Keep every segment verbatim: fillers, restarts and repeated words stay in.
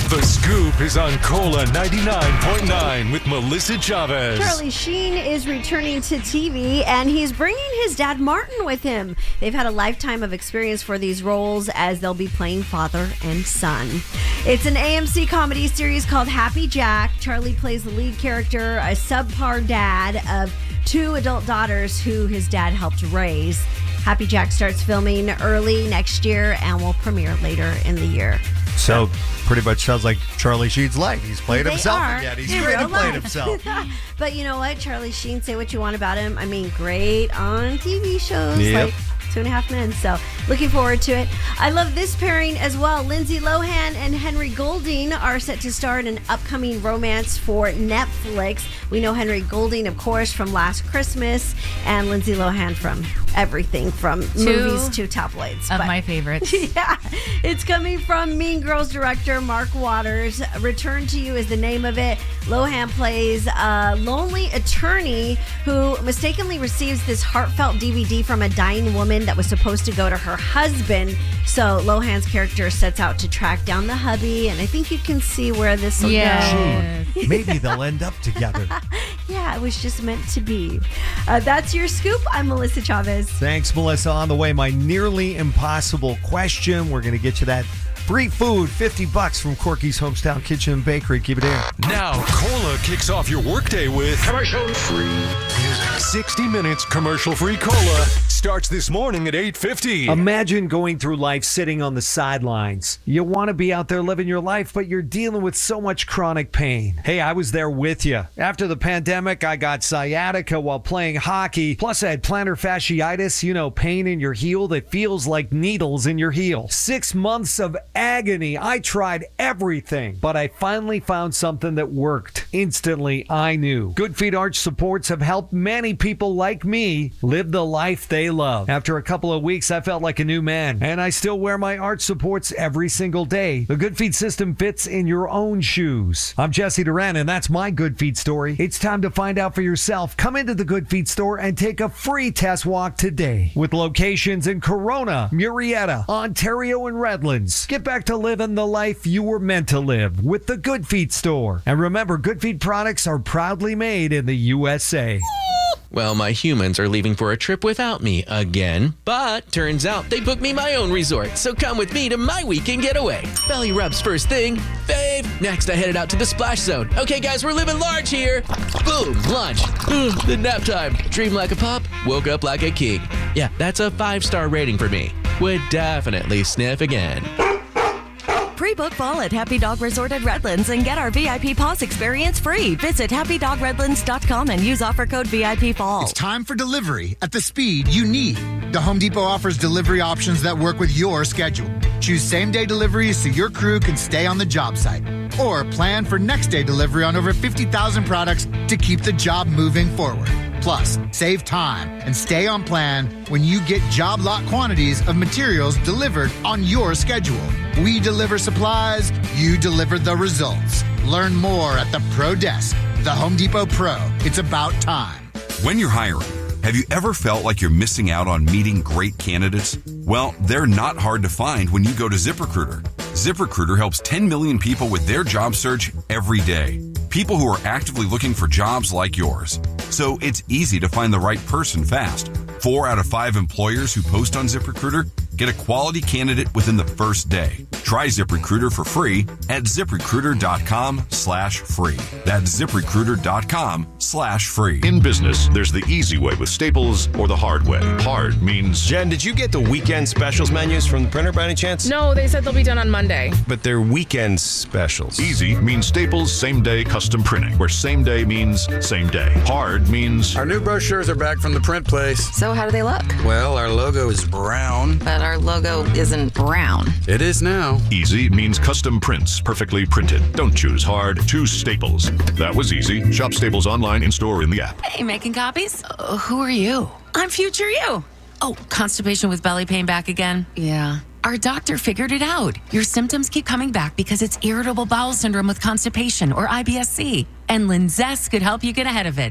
The Scoop is on Cola ninety-nine point nine with Melissa Chavez. Charlie Sheen is returning to T V, and he's bringing his dad Martin with him. They've had a lifetime of experience for these roles, as they'll be playing father and son. It's an A M C comedy series called Happy Jack. Charlie plays the lead character, a subpar dad of two adult daughters who his dad helped raise. Happy Jack starts filming early next year and will premiere later in the year. So, pretty much sounds like Charlie Sheen's life. He's played They himself are again. He's in great real at playing life. himself. But you know what? Charlie Sheen, say what you want about him. I mean, great on T V shows Yep. like Two and a Half Men. So, looking forward to it. I love this pairing as well. Lindsay Lohan and Henry Golding are set to star in an upcoming romance for Netflix. We know Henry Golding, of course, from Last Christmas, and Lindsay Lohan from everything from Two movies to tabloids. Of But- my favorites. Yeah, it's coming from Mean Girls director Mark Waters. Return to You is the name of it. Lohan plays a lonely attorney who mistakenly receives this heartfelt D V D from a dying woman that was supposed to go to her husband. So Lohan's character sets out to track down the hubby, and I think you can see where this will Yes. go. Gee, maybe they'll end up together. Yeah, it was just meant to be. Uh, that's your scoop. I'm Melissa Chavez. Thanks, Melissa. On the way, my nearly impossible question. We're going to get you that free food, fifty bucks from Corky's Hometown Kitchen and Bakery. Keep it here. Now, Cola kicks off your workday with commercial-free music. sixty minutes commercial-free Cola starts this morning at eight fifty. Imagine going through life sitting on the sidelines. You want to be out there living your life, but you're dealing with so much chronic pain. Hey, I was there with you. After the pandemic, I got sciatica while playing hockey. Plus, I had plantar fasciitis, you know, pain in your heel that feels like needles in your heel. Six months of agony. I tried everything, but I finally found something that worked. Instantly, I knew. Good Feet Arch Supports have helped many people like me live the life they love. After a couple of weeks, I felt like a new man, and I still wear my arch supports every single day. The Good Feet system fits in your own shoes. I'm Jesse Duran, and that's my Good Feet story. It's time to find out for yourself. Come into the Good Feet store and take a free test walk today. With locations in Corona, Murrieta, Ontario, and Redlands. Get back to living the life you were meant to live with the Good Feet store. And remember, Good Feet products are proudly made in the U S A. Well, my humans are leaving for a trip without me again, but turns out they booked me my own resort, so come with me to my weekend getaway. Belly rubs first thing, fave. Next, I headed out to the splash zone. Okay, guys, we're living large here. Boom, lunch. Ugh, the nap time. Dream like a pup, woke up like a king. Yeah, that's a five-star rating for me. Would definitely sniff again. Pre-book fall at Happy Dog Resort at Redlands and get our V I P Paws experience free. Visit happy dog redlands dot com and use offer code V I P fall. It's time for delivery at the speed you need. The Home Depot offers delivery options that work with your schedule. Choose same-day deliveries so your crew can stay on the job site. Or plan for next-day delivery on over fifty thousand products to keep the job moving forward. Plus, save time and stay on plan when you get job lot quantities of materials delivered on your schedule. We deliver supplies, you deliver the results. Learn more at the Pro Desk. The Home Depot Pro. It's about time. When you're hiring, have you ever felt like you're missing out on meeting great candidates? Well, they're not hard to find when you go to ZipRecruiter. ZipRecruiter helps ten million people with their job search every day. People who are actively looking for jobs like yours. So it's easy to find the right person fast. Four out of five employers who post on ZipRecruiter get a quality candidate within the first day. Try ZipRecruiter for free at ZipRecruiter.com slash free. That's ZipRecruiter.com slash free. In business, there's the easy way with Staples or the hard way. Hard means... Jen, did you get the weekend specials menus from the printer by any chance? No, they said they'll be done on Monday. But they're weekend specials. Easy means Staples same-day custom printing, where same day means same day. Hard means... Our new brochures are back from the print place. So how do they look? Well, our logo is brown. But our logo isn't brown. It is now. Easy means custom prints, perfectly printed. Don't choose hard, choose Staples. That was easy. Shop Staples online, in-store, in the app. Hey, making copies? Uh, who are you? I'm future you. Oh, constipation with belly pain back again? Yeah. Our doctor figured it out. Your symptoms keep coming back because it's irritable bowel syndrome with constipation, or I B S C. And Linzess could help you get ahead of it.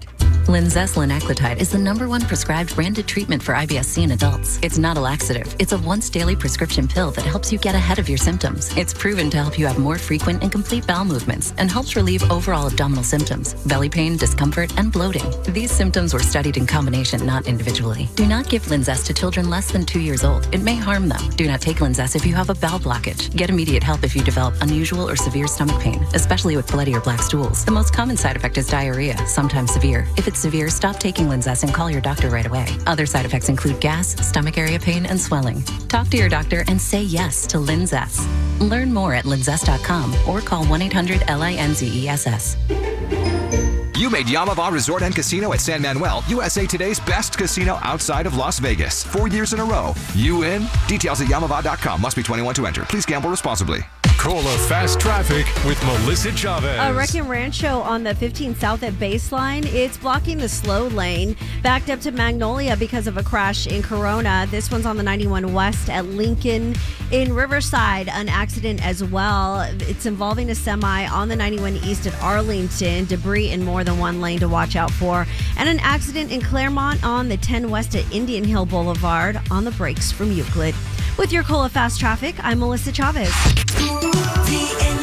Linzess linaclotide is the number one prescribed branded treatment for I B S C in adults. It's not a laxative. It's a once daily prescription pill that helps you get ahead of your symptoms. It's proven to help you have more frequent and complete bowel movements and helps relieve overall abdominal symptoms, belly pain, discomfort, and bloating. These symptoms were studied in combination, not individually. Do not give Linzess to children less than two years old. It may harm them. Do not take Linzess if you have a bowel blockage. Get immediate help if you develop unusual or severe stomach pain, especially with bloody or black stools. The most common side effect is diarrhea, sometimes severe. If it's severe, stop taking Linzess and call your doctor right away. Other side effects include gas, stomach area pain, and swelling. Talk to your doctor and say yes to Linzess. Learn more at linzess dot com or call one eight hundred L I N Z E S S. You made Yamava Resort and Casino at San Manuel U S A Today's best casino outside of Las Vegas. Four years in a row. You in? Details at yamava dot com. Must be twenty-one to enter. Please gamble responsibly. Cola Fast Traffic with Melissa Chavez. A wreck in Rancho on the fifteen South at Baseline. It's blocking the slow lane. Backed up to Magnolia because of a crash in Corona. This one's on the ninety-one West at Lincoln. In Riverside, an accident as well. It's involving a semi on the ninety-one East at Arlington. Debris in more than one lane to watch out for. And an accident in Claremont on the ten West at Indian Hill Boulevard on the brakes from Euclid. With your Cola Fast Traffic, I'm Melissa Chavez. The